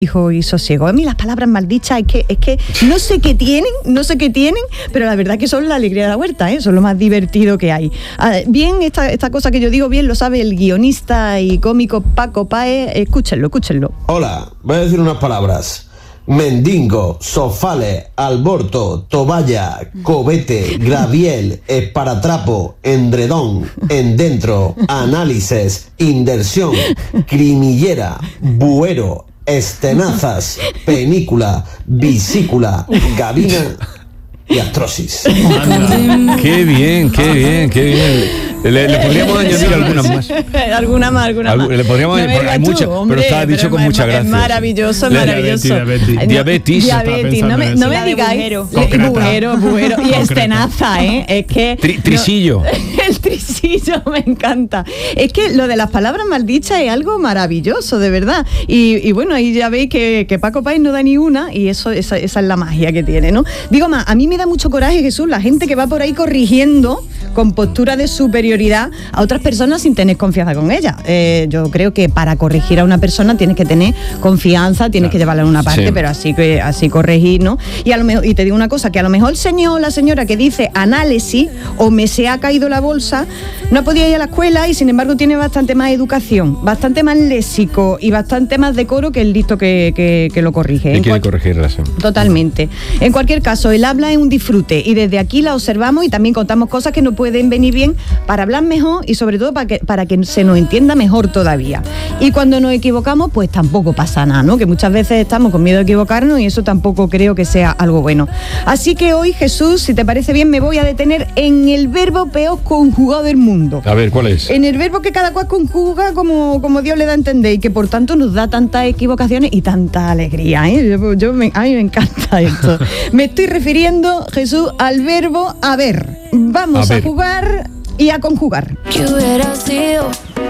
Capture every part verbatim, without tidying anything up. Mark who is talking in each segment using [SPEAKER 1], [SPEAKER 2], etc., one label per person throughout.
[SPEAKER 1] hijo y sosiego. A mí las palabras maldichas es que, es que no sé qué tienen, no sé qué tienen, pero la verdad que son la alegría de la huerta, ¿eh? Son lo más divertido que hay. Ah, bien, esta, esta cosa que yo digo bien lo sabe el guionista y cómico Paco Páez. Escúchenlo, escúchenlo.
[SPEAKER 2] Hola, voy a decir unas palabras. Mendingo, sofale, alborto, toballa, cobete, graviel, esparatrapo, endredón, endentro, análisis, inversión, crimillera, buero, estenazas, penícula, visícula, gabina y artrosis.
[SPEAKER 3] Qué bien, qué bien, qué bien. Le, le podríamos añadir algunas más.
[SPEAKER 1] Alguna más, alguna más.
[SPEAKER 3] Le podríamos
[SPEAKER 1] No
[SPEAKER 3] añadir, hay
[SPEAKER 1] tú,
[SPEAKER 3] muchas,
[SPEAKER 1] hombre,
[SPEAKER 3] pero está dicho
[SPEAKER 1] pero
[SPEAKER 3] con
[SPEAKER 1] es,
[SPEAKER 3] mucha gracia.
[SPEAKER 1] Es maravilloso, es maravilloso.
[SPEAKER 3] Diabetes, diabetes. Diabetes.
[SPEAKER 1] Diabetes, no me, no me digáis. Bujero, bujero. Y estenaza, ¿eh? Es que...
[SPEAKER 3] Tri, trisillo.
[SPEAKER 1] No, el trisillo me encanta. Es que lo de las palabras maldichas es algo maravilloso, de verdad. Y, y bueno, ahí ya veis que, que Paco Páez no da ni una y eso, esa, esa es la magia que tiene, ¿no? Digo más, a mí me da mucho coraje, Jesús, la gente que va por ahí corrigiendo con postura de superioridad a otras personas sin tener confianza con ellas. Eh, yo creo que para corregir a una persona tienes que tener confianza, tienes claro. que llevarla a una parte, sí. pero así que así corregir, ¿no? Y a lo mejor, y te digo una cosa, que a lo mejor el señor o la señora que dice análisis o me se ha caído la bolsa, no podía ir a la escuela y sin embargo tiene bastante más educación, bastante más léxico y bastante más decoro que el listo que, que, que lo corrige.
[SPEAKER 3] Y quiere cual... corregirla, sí.
[SPEAKER 1] Totalmente. En cualquier caso, el habla es un disfrute y desde aquí la observamos y también contamos cosas que nos pueden venir bien para hablar mejor y sobre todo para que, para que se nos entienda mejor todavía. Y cuando nos equivocamos, pues tampoco pasa nada, ¿no? Que muchas veces estamos con miedo de equivocarnos y eso tampoco creo que sea algo bueno. Así que hoy, Jesús, si te parece bien, me voy a detener en el verbo peor conjugado del mundo.
[SPEAKER 3] A ver, ¿cuál es?
[SPEAKER 1] En el verbo que cada cual conjuga como, como Dios le da a entender y que por tanto nos da tantas equivocaciones y tanta alegría, ¿eh? Yo, yo me, a mí me encanta esto. Me estoy refiriendo, Jesús, al verbo haber. Vamos a, a jugar y a conjugar.
[SPEAKER 4] ¿Qué hubiera sido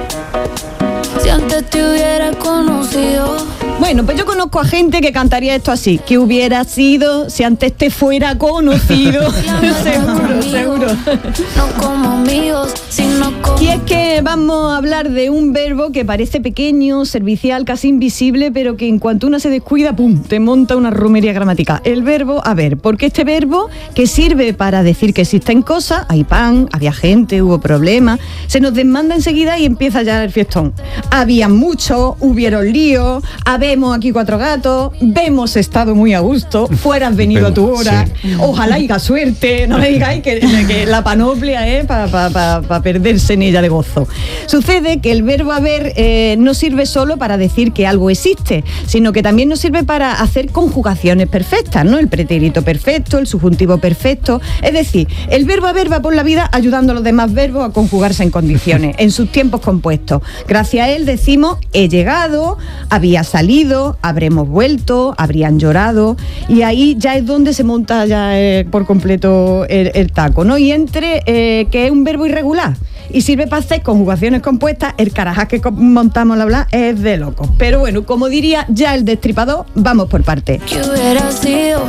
[SPEAKER 4] si antes te hubiera conocido?
[SPEAKER 1] Bueno, pues yo conozco a gente que cantaría esto así. ¿Qué hubiera sido si antes te fuera conocido? Seguro, seguro.
[SPEAKER 4] No como amigos, sino como...
[SPEAKER 1] Y es que vamos a hablar de un verbo que parece pequeño, servicial, casi invisible, pero que en cuanto una se descuida, ¡pum!, te monta una romería gramatical. El verbo haber, porque este verbo que sirve para decir que existen cosas, hay pan, había gente, hubo problemas, se nos desmanda enseguida y empieza ya el fiestón. Había mucho, hubieron líos, habemos aquí cuatro gatos, vemos estado muy a gusto, fueras venido a tu hora, sí. Ojalá haya suerte, no me digáis que, que la panoplia es para pa, pa, pa perderse en ella de gozo. Sucede que el verbo haber eh, no sirve solo para decir que algo existe, sino que también nos sirve para hacer conjugaciones perfectas, ¿no? El pretérito perfecto, el subjuntivo perfecto, es decir, el verbo haber va por la vida ayudando a los demás verbos a conjugarse en condiciones, en sus tiempos compuestos. Gracias a él decimos he llegado, había salido, habremos vuelto, habrían llorado, y ahí ya es donde se monta ya eh, por completo el, el taco, ¿no? Y entre eh, que es un verbo irregular y sirve para hacer conjugaciones compuestas, el carajá que montamos al hablar es de locos. Pero bueno, como diría ya el destripador, vamos por partes.
[SPEAKER 4] ¿Qué hubiera sido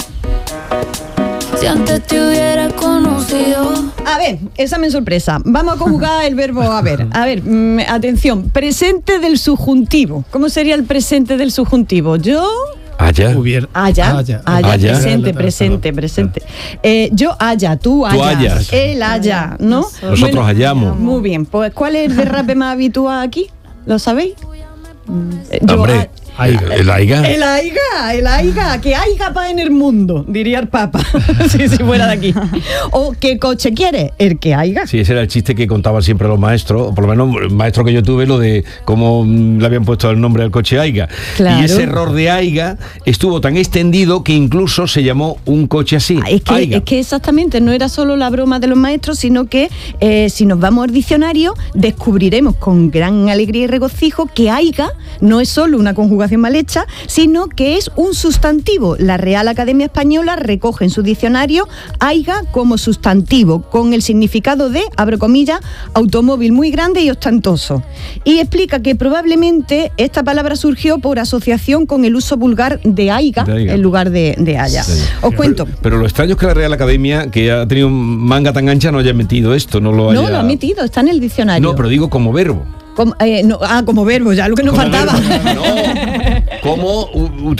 [SPEAKER 4] si antes te hubiera conocido?
[SPEAKER 1] A ver, examen sorpresa. Vamos a conjugar el verbo haber. A ver, mmm, atención, presente del subjuntivo. ¿Cómo sería el presente del subjuntivo? Yo...
[SPEAKER 3] Haya.
[SPEAKER 1] Hubiera. Haya. Haya. Haya.
[SPEAKER 3] Haya.
[SPEAKER 1] Presente, presente, presente. Eh, yo haya, tú hayas.
[SPEAKER 3] Tú hayas.
[SPEAKER 1] Él haya, ¿no?
[SPEAKER 3] Nosotros
[SPEAKER 1] bueno,
[SPEAKER 3] hayamos.
[SPEAKER 1] Muy bien. Pues, ¿cuál es el derrape más habitual aquí? ¿Lo sabéis? Yo,
[SPEAKER 3] Hombre,
[SPEAKER 1] a,
[SPEAKER 3] aiga. el aiga.
[SPEAKER 1] El aiga, el aiga. Que aiga pa' en el mundo, diría el Papa, si, si fuera de aquí. O ¿qué coche quiere? El que aiga.
[SPEAKER 3] Sí, ese era el chiste que contaban siempre los maestros, o por lo menos el maestro que yo tuve, lo de cómo le habían puesto el nombre al coche aiga.
[SPEAKER 1] Claro.
[SPEAKER 3] Y ese error de aiga estuvo tan extendido que incluso se llamó un coche así.
[SPEAKER 1] Es que,
[SPEAKER 3] aiga.
[SPEAKER 1] es que exactamente, no era solo la broma de los maestros, sino que eh, si nos vamos al diccionario, descubriremos con gran alegría y regocijo que aiga no es solo una conjugación mal hecha, sino que es un sustantivo. La Real Academia Española recoge en su diccionario aiga como sustantivo, con el significado de, abro comillas, automóvil muy grande y ostentoso. Y explica que probablemente esta palabra surgió por asociación con el uso vulgar de aiga, de aiga. en lugar de, de haya. Sí. Os cuento.
[SPEAKER 3] Pero, pero lo extraño es que la Real Academia, que ha tenido manga tan ancha, no haya metido esto, no lo haya...
[SPEAKER 1] No, lo ha metido, está en el diccionario.
[SPEAKER 3] No, pero digo como verbo.
[SPEAKER 1] Como, eh, no, ah, como verbo, ya lo que nos
[SPEAKER 3] como
[SPEAKER 1] faltaba.
[SPEAKER 3] Verbo, no. ¿Cómo u-